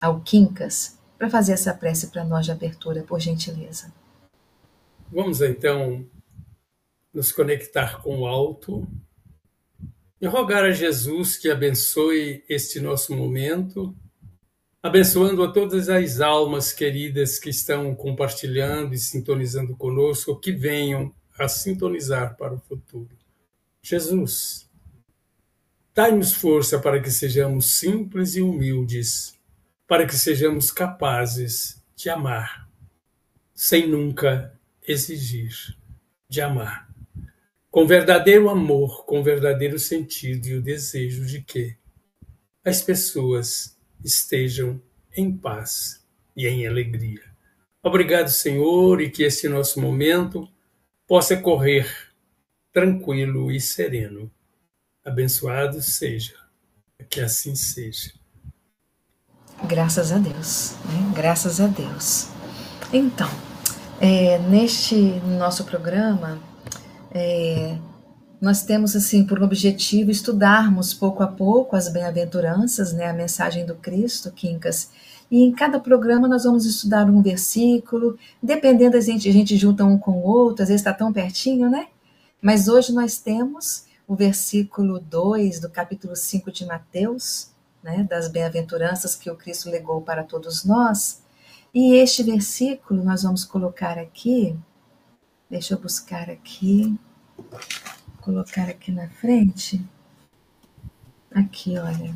ao Quincas para fazer essa prece para nós de abertura, por gentileza. Vamos então nos conectar com o alto e rogar a Jesus que abençoe este nosso momento, abençoando a todas as almas queridas que estão compartilhando e sintonizando conosco, que venham a sintonizar para o futuro. Jesus, dai-nos força para que sejamos simples e humildes, para que sejamos capazes de amar, sem nunca exigir, de amar. Com verdadeiro amor, com verdadeiro sentido e o desejo de que as pessoas estejam em paz e em alegria. Obrigado, Senhor, e que este nosso momento possa correr tranquilo e sereno. Abençoado seja, que assim seja. Graças a Deus, né? Graças a Deus. Então, neste nosso programa, nós temos assim por objetivo estudarmos pouco a pouco as bem-aventuranças, né, a mensagem do Cristo, Quincas. E em cada programa nós vamos estudar um versículo, dependendo, a gente junta um com o outro, às vezes está tão pertinho, né? Mas hoje nós temos o versículo 2 do capítulo 5 de Mateus, né, das bem-aventuranças que o Cristo legou para todos nós. E este versículo nós vamos colocar aqui, deixa eu buscar aqui, colocar aqui na frente. Aqui, olha.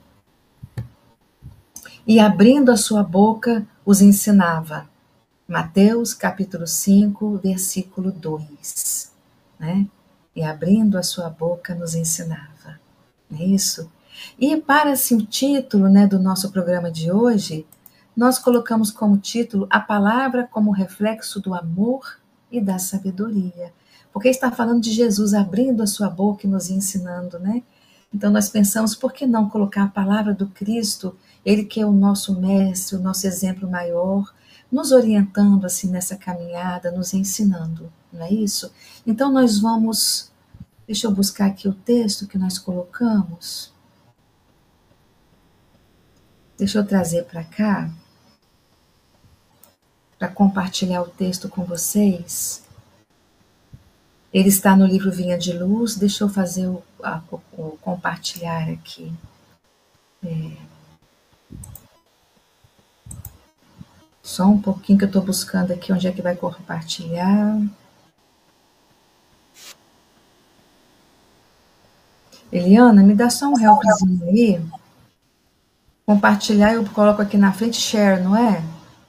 E abrindo a sua boca, os ensinava. Mateus, capítulo 5, versículo 2. Né? E abrindo a sua boca, nos ensinava. Não é isso? E para assim, o título, né, do nosso programa de hoje, nós colocamos como título a palavra como reflexo do amor e da sabedoria. Porque está falando de Jesus abrindo a sua boca e nos ensinando, né? Então nós pensamos, por que não colocar a palavra do Cristo, ele que é o nosso mestre, o nosso exemplo maior, nos orientando assim nessa caminhada, nos ensinando, não é isso? Então nós vamos, deixa eu buscar aqui o texto que nós colocamos. Deixa eu trazer para cá, para compartilhar o texto com vocês. Ele está no livro Vinha de Luz, deixa eu fazer o compartilhar aqui. Só um pouquinho que eu estou buscando aqui onde é que vai compartilhar. Eliana, me dá só um helpzinho aí. Compartilhar eu coloco aqui na frente, share, não é?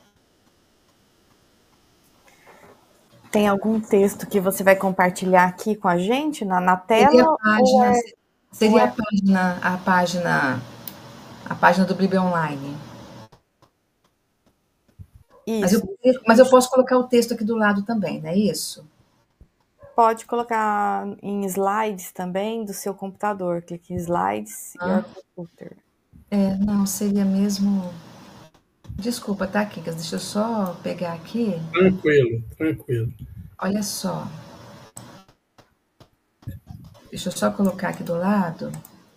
Tem algum texto que você vai compartilhar aqui com a gente na tela? Seria a página do Bíblia Online. Isso. Mas eu posso colocar o texto aqui do lado também, não é isso? Pode colocar em slides também do seu computador. Clique em slides e your computer. Não, seria mesmo... Desculpa, tá, Kikas? Deixa eu só pegar aqui. Tranquilo. Olha só. Deixa eu só colocar aqui do lado.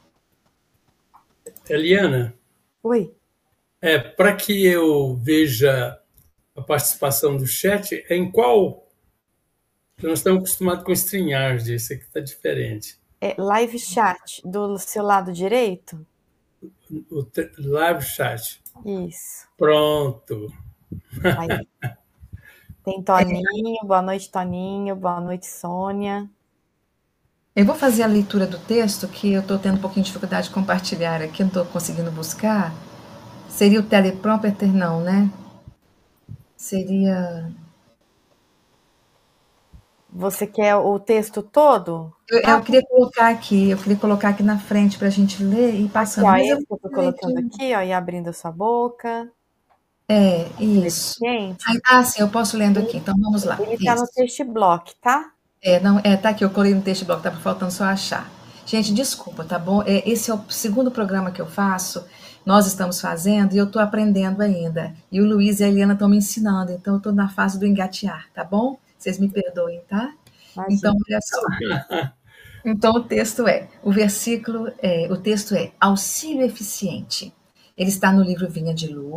Eliana. Oi. Para que eu veja a participação do chat, em qual... Nós estamos acostumados com StreamYard, esse aqui está diferente. Live chat, do seu lado direito? Live chat. Isso. Pronto. Aí. Tem Toninho, boa noite, Toninho, boa noite, Sônia. Eu vou fazer a leitura do texto, que eu estou tendo um pouquinho de dificuldade de compartilhar aqui, não estou conseguindo buscar. Seria o teleprompter, não, né? Seria... Você quer o texto todo? Eu queria colocar aqui na frente para a gente ler e ir passando. Aqui, ó, esse que eu estou colocando aqui, ó, e abrindo a sua boca. Isso. Sim, eu posso lendo aqui, então vamos lá. Ele está no text block, tá? Tá aqui, eu colei no text block, tá faltando só achar. Gente, desculpa, tá bom? Esse é o segundo programa que eu faço, nós estamos fazendo e eu estou aprendendo ainda. E o Luiz e a Eliana estão me ensinando, então eu estou na fase do engatear, tá bom? Vocês me perdoem, tá? Imagina. Então, olha só. Então, o texto o texto é auxílio eficiente. Ele está no livro Vinha de Luz.